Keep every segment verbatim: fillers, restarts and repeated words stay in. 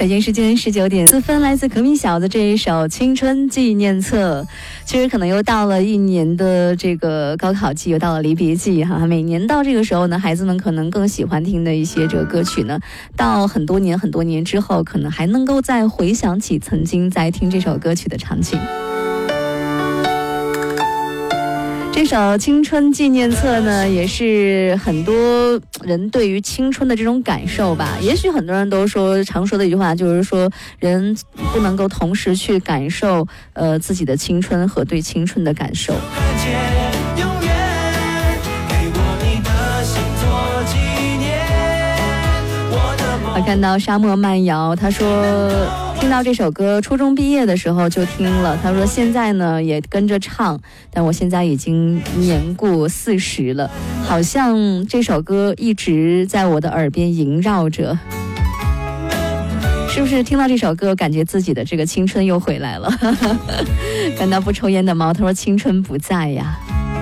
北京时间十九点四分，来自革命小子这一首《青春纪念册》。其实可能又到了一年的这个高考季，又到了离别季哈。每年到这个时候呢，孩子们可能更喜欢听的一些这个歌曲呢，到很多年很多年之后，可能还能够再回想起曾经在听这首歌曲的场景。这首《青春纪念册》呢，也是很多人对于青春的这种感受吧。也许很多人都说，常说的一句话就是说，人不能够同时去感受呃自己的青春和对青春的感受。我看到沙漠慢摇，他说听到这首歌，初中毕业的时候就听了。他说现在呢也跟着唱，但我现在已经年过四十了，好像这首歌一直在我的耳边萦绕着。是不是听到这首歌，感觉自己的这个青春又回来了？看到不抽烟的猫，他说青春不在呀。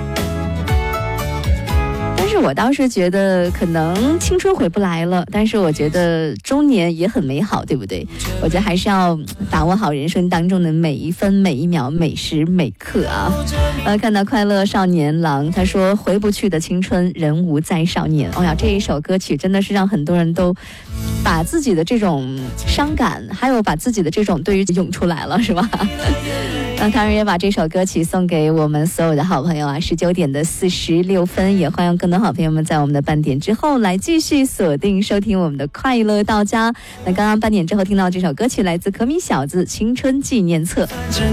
但是我倒是觉得可能青春回不来了，但是我觉得中年也很美好，对不对？我觉得还是要把握好人生当中的每一分每一秒每时每刻啊。呃，看到快乐少年郎，他说回不去的青春人无再少年。哦呀，这一首歌曲真的是让很多人都把自己的这种伤感，还有把自己的这种对于涌出来了，是吧？那当然也把这首歌曲送给我们所有的好朋友啊！十九点的四十六分，也欢迎更多好朋友们在我们的半点之后来继续锁定收听我们的快乐到家。那刚刚半点之后听到这首歌曲，来自可米小子《青春纪念册》。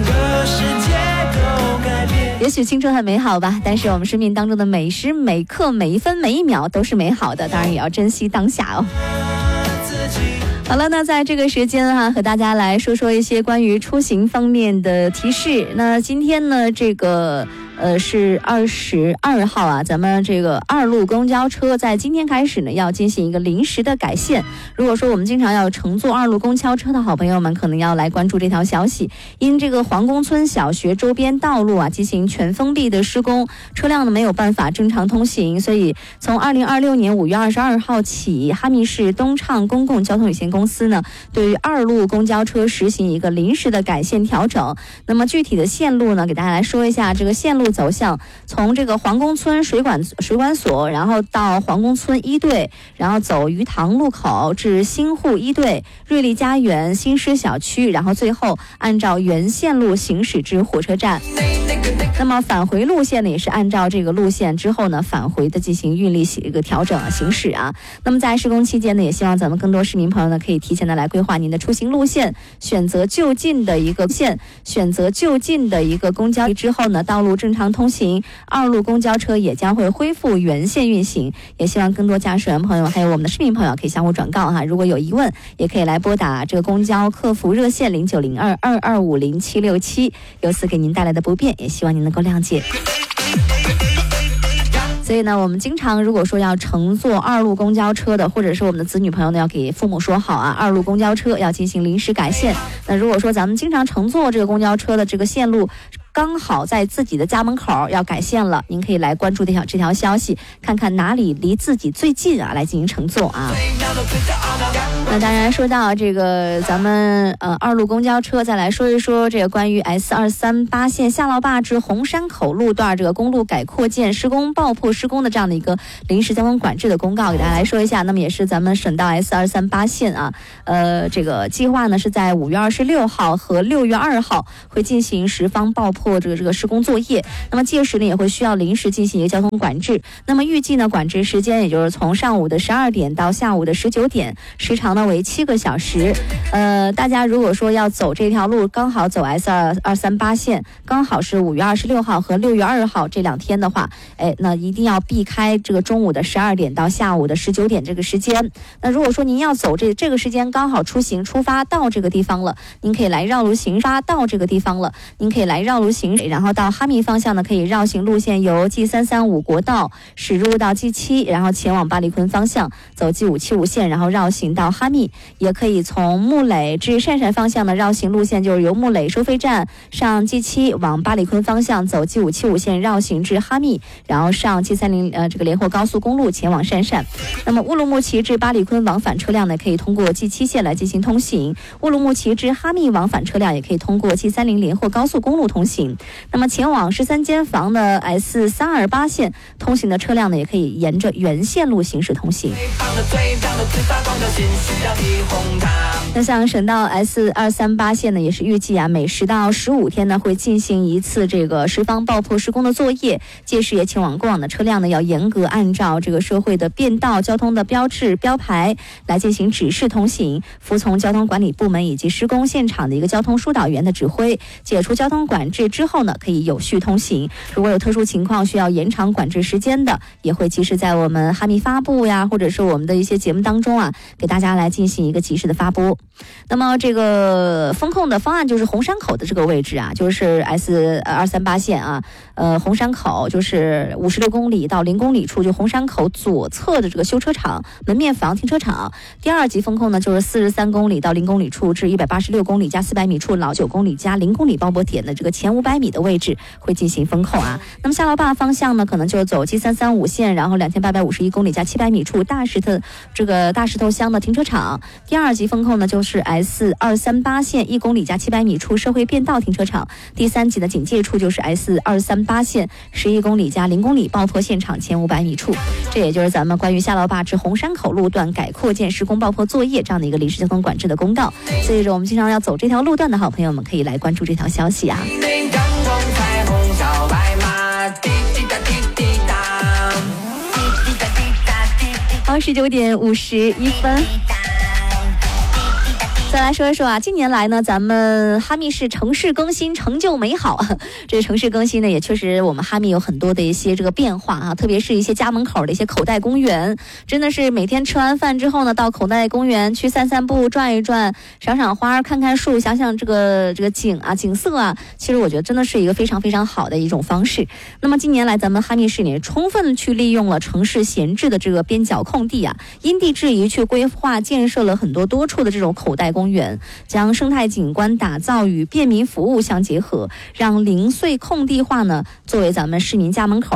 也许青春很美好吧，但是我们生命当中的每时每刻每一分每一秒都是美好的，当然也要珍惜当下哦。好了，那在这个时间哈、啊，和大家来说说一些关于出行方面的提示。那今天呢，这个呃是二十二号啊，咱们这个二路公交车在今天开始呢要进行一个临时的改线。如果说我们经常要乘坐二路公交车的好朋友们，可能要来关注这条消息。因这个皇宫村小学周边道路啊进行全封闭的施工，车辆呢没有办法正常通行，所以从二零二六年五月二十二号起，哈密市东畅公共交通有限公司呢对于二路公交车实行一个临时的改线调整。那么具体的线路呢，给大家来说一下这个线路走向，从这个皇宫村水管水管所，然后到皇宫村一队，然后走鱼塘路口至新户一队、瑞丽家园、新师小区，然后最后按照原线路行驶至火车站。那么返回路线呢，也是按照这个路线之后呢返回的进行运力一个调整行驶啊。那么在施工期间呢，也希望咱们更多市民朋友呢可以提前的来规划您的出行路线，选择就近的一个线，选择就近的一个公交之后呢，道路正常通行，二路公交车也将会恢复原线运行。也希望更多驾驶员朋友还有我们的市民朋友可以相互转告哈，如果有疑问也可以来拨打这个公交客服热线零九零二二二五零七六七，由此给您带来的不便也希望您能够谅解。所以呢，我们经常如果说要乘坐二路公交车的，或者是我们的子女朋友呢，要给父母说好啊，二路公交车要进行临时改线。那如果说咱们经常乘坐这个公交车的这个线路，刚好在自己的家门口要改线了，您可以来关注这条这条消息，看看哪里离自己最近啊，来进行乘坐啊。那当然说到这个咱们呃二路公交车，再来说一说这个关于 S 二三八线下涝坝至红山口路段这个公路改扩建施工爆破施工的这样的一个临时交通管制的公告，给大家来说一下。那么也是咱们省道 S 二三八线啊，呃这个计划呢是在五月二十六号和六月二号会进行十方爆破或这个这个施工作业，那么届时呢也会需要临时进行一个交通管制。那么预计呢管制时间也就是从上午的十二点到下午的十九点，时长呢为七个小时。呃，大家如果说要走这条路，刚好走 S 二三八线，刚好是五月二十六号和六月二号这两天的话，哎，那一定要避开这个中午的十二点到下午的十九点这个时间。那如果说您要走这这个时间刚好出行出发到这个地方了，您可以来绕路行发到这个地方了，您可以来绕路行，然后到哈密方向呢，可以绕行路线由 G 三三五国道驶入到 G 七，然后前往巴里坤方向走 G 五七五线，然后绕行到哈密。也可以从木垒至汕汕方向的绕行路线，就是由木垒收费站上 G 七往巴里坤方向走 G 五七五线绕行至哈密，然后上 G 三十呃这个连霍高速公路前往汕汕。那么乌鲁木齐至巴里坤往返车辆呢，可以通过 G 七线来进行通行；乌鲁木齐至哈密往返车辆也可以通过 G 三十连霍高速公路通行。那么前往十三间房的 S 三二八线通行的车辆呢，也可以沿着原线路行驶通行。那像省道 S 二三八线呢，也是预计啊，每十到十五天呢会进行一次这个十方爆破施工的作业，届时也请往过往的车辆呢，要严格按照这个社会的变道交通的标志标牌来进行指示通行，服从交通管理部门以及施工现场的一个交通疏导员的指挥。解除交通管制之后呢，可以有序通行。如果有特殊情况需要延长管制时间的，也会及时在我们哈密发布呀，或者是我们的一些节目当中啊，给大家来进行一个及时的发布。那么这个风控的方案就是红山口的这个位置啊，就是 S 二三八线啊，呃，红山口就是五十六公里到零公里处，就红山口左侧的这个修车厂、门面房、停车场。第二级风控呢，就是四十三公里到零公里处至一百八十六公里加四百米处，老九公里加零公里包泊点的这个前五百米的位置会进行风控啊。那么下劳坝方向呢，可能就走 G 三三五线，然后两千八百五十一公里加七百米处大石头这个大石头乡的停车场。第二级风控呢，就是 S 二三八线一公里加七百米处社会变道停车场。第三级的警戒处就是 S 二三八线十一公里加零公里爆破现场前五百米处。这也就是咱们关于下劳坝至红山口路段改扩建施工爆破作业这样的一个临时交通管制的公告。所以说我们经常要走这条路段的好朋友们可以来关注这条消息啊。好，十九点五十一分。再来说一说啊，近年来呢，咱们哈密市城市更新成就美好。这城市更新呢，也确实我们哈密有很多的一些这个变化啊，特别是一些家门口的一些口袋公园，真的是每天吃完饭之后呢，到口袋公园去散散步、转一转、赏赏花、看看树、想想这个这个景啊、景色啊，其实我觉得真的是一个非常非常好的一种方式。那么近年来，咱们哈密市也充分去利用了城市闲置的这个边角空地啊，因地制宜去规划建设了很多多处的这种口袋公园，将生态景观打造与便民服务相结合，让零碎空地化呢作为咱们市民家门口